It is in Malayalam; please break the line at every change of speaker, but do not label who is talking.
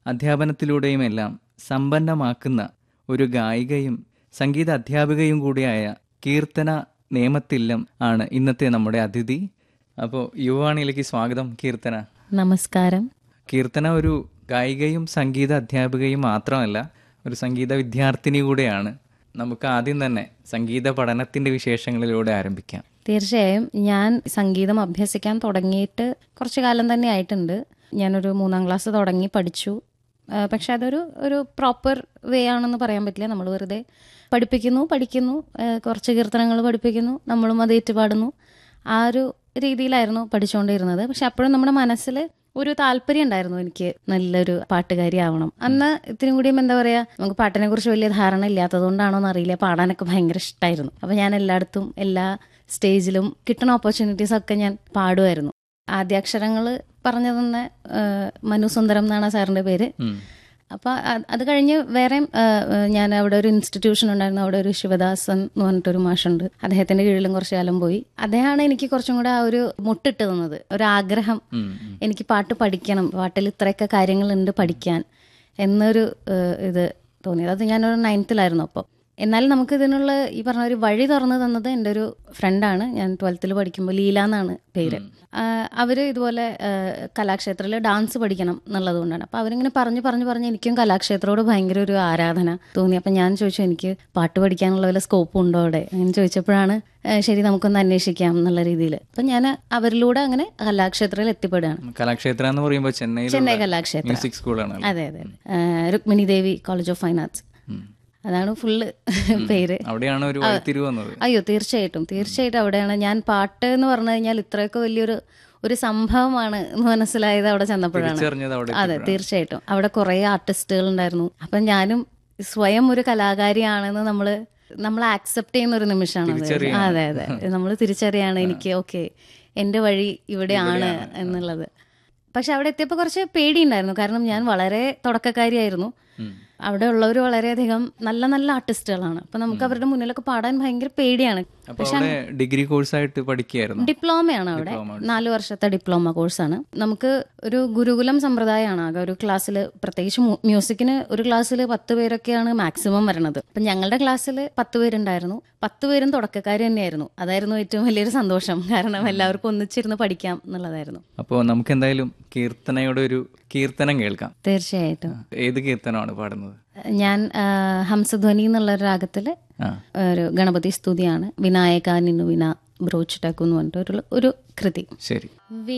അധ്യാപനത്തിലൂടെയും എല്ലാം സമ്പന്നമാക്കുന്ന ഒരു ഗായികയും സംഗീത അധ്യാപികയും കൂടിയായ കീർത്തന നേമത്തില്ലം ആണ് ഇന്നത്തെ നമ്മുടെ അതിഥി. അപ്പോൾ യുവവാണിയിലേക്ക് സ്വാഗതം കീർത്തന.
നമസ്കാരം.
കീർത്തന ഒരു ഗായികയും സംഗീത അധ്യാപികയും മാത്രമല്ല, ഒരു സംഗീത വിദ്യാർത്ഥിനി കൂടെയാണ്. നമുക്ക് ആദ്യം തന്നെ സംഗീത പഠനത്തിന്റെ വിശേഷങ്ങളിലൂടെ ആരംഭിക്കാം.
തീർച്ചയായും. ഞാൻ സംഗീതം അഭ്യസിക്കാൻ തുടങ്ങിയിട്ട് കുറച്ചു കാലം തന്നെ ആയിട്ടുണ്ട്. ഞാനൊരു 3ാം ക്ലാസ് തുടങ്ങി പഠിച്ചു. പക്ഷെ അതൊരു പ്രോപ്പർ വേ ആണെന്ന് പറയാൻ പറ്റില്ല. നമ്മൾ വെറുതെ പഠിക്കുന്നു, കുറച്ച് കീർത്തനങ്ങൾ പഠിപ്പിക്കുന്നു, നമ്മളും അത് ഏറ്റുപാടുന്നു. ആ ഒരു രീതിയിലായിരുന്നു പഠിച്ചുകൊണ്ടിരുന്നത്. പക്ഷെ അപ്പോഴും നമ്മുടെ മനസ്സിൽ ഒരു താല്പര്യം ഉണ്ടായിരുന്നു, എനിക്ക് നല്ലൊരു പാട്ടുകാരി ആവണം. അന്ന് ഇത്തിരി കൂടിയും എന്താ പറയുക, നമുക്ക് പാട്ടിനെ കുറിച്ച് വലിയ ധാരണ ഇല്ലാത്തതുകൊണ്ടാണോ എന്നറിയില്ല, പാടാനൊക്കെ ഭയങ്കര ഇഷ്ടമായിരുന്നു. അപ്പം ഞാൻ എല്ലായിടത്തും എല്ലാ സ്റ്റേജിലും കിട്ടുന്ന ഓപ്പർച്യൂണിറ്റീസ് ഒക്കെ ഞാൻ പാടുമായിരുന്നു. ആദ്യാക്ഷരങ്ങൾ പറഞ്ഞു തന്നെ മനു സുന്ദരം എന്നാണ് സാറിന്റെ പേര്. അപ്പം അത് കഴിഞ്ഞ് വേറെ ഞാൻ അവിടെ ഒരു ഇൻസ്റ്റിറ്റ്യൂഷൻ ഉണ്ടായിരുന്നു. അവിടെ ഒരു ശിവദാസൻ എന്ന് പറഞ്ഞിട്ടൊരു മാഷുണ്ട്. അദ്ദേഹത്തിന്റെ കീഴിലും കുറച്ചു കാലം പോയി. അദ്ദേഹമാണ് എനിക്ക് കുറച്ചും കൂടെ ആ ഒരു മുട്ടിട്ട് തന്നത്, ഒരാഗ്രഹം. എനിക്ക് പാട്ട് പഠിക്കണം, പാട്ടിൽ ഇത്രയൊക്കെ കാര്യങ്ങളുണ്ട് പഠിക്കാൻ എന്നൊരു ഇത് തോന്നിയത്. അത് ഞാനൊരു 9th അപ്പോൾ. എന്നാലും നമുക്ക് ഇതിനുള്ള ഈ പറഞ്ഞ ഒരു വഴി തുറന്നു തന്നത് എൻ്റെ ഒരു ഫ്രണ്ടാണ്. ഞാൻ 12th പഠിക്കുമ്പോൾ, ലീല എന്നാണ് പേര്. അവര് ഇതുപോലെ കലാക്ഷേത്രത്തിൽ ഡാൻസ് പഠിക്കണം എന്നുള്ളത് കൊണ്ടാണ്. അപ്പോൾ അവരിങ്ങനെ പറഞ്ഞ് എനിക്കും കലാക്ഷേത്രത്തോട് ഭയങ്കര ഒരു ആരാധന തോന്നി. അപ്പം ഞാൻ ചോദിച്ചു, എനിക്ക് പാട്ട് പഠിക്കാനുള്ള വല്ല സ്കോപ്പ് ഉണ്ടോ അവിടെ? അങ്ങനെ ചോദിച്ചപ്പോഴാണ് ശരി നമുക്കൊന്ന് അന്വേഷിക്കാം എന്നുള്ള രീതിയിൽ. അപ്പം ഞാൻ അവരിലൂടെ അങ്ങനെ കലാക്ഷേത്രത്തിൽ എത്തിപ്പെടുകയാണ്.
കലാക്ഷേത്ര എന്ന് പറയുമ്പോൾ ചെന്നൈ
കലാക്ഷേത്ര
മ്യൂസിക് സ്കൂളാണ്.
അതെ, രുക്മിണി ദേവി കോളേജ് ഓഫ് ഫൈൻ ആർട്സ്, അതാണ് ഫുള്ള് പേര്.
അവിടെയാണ് ഒരു വഴിത്തിരിവ് വന്നത്.
അയ്യോ തീർച്ചയായിട്ടും അവിടെയാണ്. ഞാൻ പാട്ട് എന്ന് പറഞ്ഞു കഴിഞ്ഞാൽ ഇത്രയൊക്കെ വലിയൊരു സംഭവമാണ് എന്ന് മനസ്സിലായത് അവിടെ ചെന്നപ്പോഴാണ്. അതെ, തീർച്ചയായിട്ടും. അവിടെ കുറെ ആർട്ടിസ്റ്റുകൾ ഉണ്ടായിരുന്നു. അപ്പം ഞാനും സ്വയം ഒരു കലാകാരിയാണെന്ന് നമ്മൾ ആക്സെപ്റ്റ് ചെയ്യുന്ന ഒരു നിമിഷമാണ്. അതെ, നമ്മൾ തിരിച്ചറിയാണ് എനിക്ക് ഓക്കെ എൻ്റെ വഴി ഇവിടെയാണ് എന്നുള്ളത്. പക്ഷെ അവിടെ എത്തിയപ്പോൾ കുറച്ച് പേടിയുണ്ടായിരുന്നു. കാരണം ഞാൻ വളരെ തുടക്കക്കാരിയായിരുന്നു. അവിടെ ഉള്ളവർ വളരെയധികം നല്ല ആർട്ടിസ്റ്റുകളാണ്. അപ്പൊ നമുക്ക് അവരുടെ മുന്നിലൊക്കെ പാടാൻ ഭയങ്കര പേടിയാണ്.
പക്ഷെ ഡിഗ്രി കോഴ്സായിട്ട് പഠിക്കുകയായിരുന്നു.
ഡിപ്ലോമയാണ് അവിടെ, 4 വർഷത്തെ ഡിപ്ലോമ കോഴ്സാണ്. നമുക്ക് ഒരു ഗുരുകുലം സമ്പ്രദായമാണ്. ആകെ ഒരു ക്ലാസ്സിൽ, പ്രത്യേകിച്ച് മ്യൂസിക്കിന് ഒരു ക്ലാസ്സിൽ 10 പേരൊക്കെയാണ് മാക്സിമം വരണത്. അപ്പം ഞങ്ങളുടെ ക്ലാസ്സിൽ 10 പേരുണ്ടായിരുന്നു. 10 പേരും തുടക്കക്കാർ തന്നെയായിരുന്നു. അതായിരുന്നു ഏറ്റവും വലിയൊരു സന്തോഷം. കാരണം എല്ലാവർക്കും ഒന്നിച്ചിരുന്ന് പഠിക്കാം എന്നുള്ളതായിരുന്നു.
അപ്പോൾ നമുക്ക് എന്തായാലും കീർത്തനയുടെ ഒരു കീർത്തനം കേൾക്കാം.
തീർച്ചയായിട്ടും.
ഏത് കീർത്തനമാണ് പാടുന്നത്?
ഞാൻ ഹംസധ്വനി എന്നുള്ള രാഗത്തില് ഒരു ഗണപതി സ്തുതിയാണ്. വിനായക നിന്നു വിന ബ്രോച്ചിട്ടാക്കു എന്ന് പറഞ്ഞിട്ട് ഒരു കൃതി.
ശരി.